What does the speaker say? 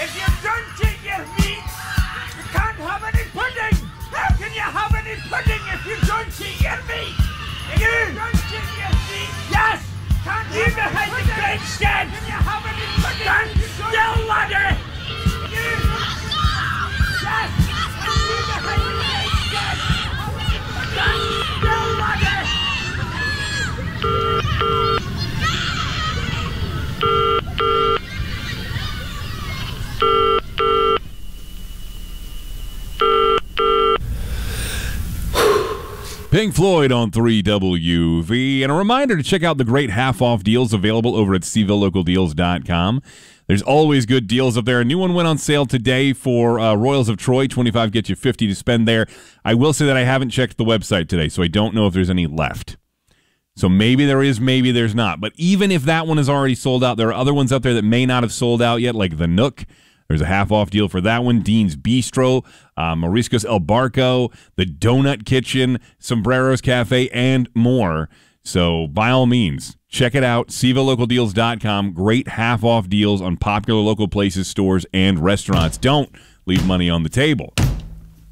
If you don't eat your meat, you can't have any pudding. How can you have any pudding if you don't eat your meat? If you don't eat your meat, yes. Can't you behind the great shed? Can you have any pudding? Stand still, laddie. Yes. Can you behind the great shed? Stand still, laddie. Pink Floyd on 3WV. And a reminder to check out the great half-off deals available over at CvilleLocalDeals.com. There's always good deals up there. A new one went on sale today for Royals of Troy. 25 gets you 50 to spend there. I will say that I haven't checked the website today, so I don't know if there's any left. So maybe there is, maybe there's not. But even if that one is already sold out, there are other ones out there that may not have sold out yet, like the Nook. There's a half-off deal for that one. Dean's Bistro, Mariscos El Barco, the Donut Kitchen, Sombreros Cafe, and more. So by all means, check it out. CvilleLocalDeals.com. Great half-off deals on popular local places, stores, and restaurants. Don't leave money on the table.